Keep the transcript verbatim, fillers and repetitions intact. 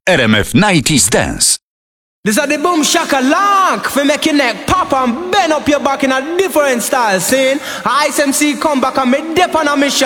R M F nineties Dance. This is the boom shaka lock for make your neck pop and bend up your back in a different style. Saying I S M C come back and me dip on a mission.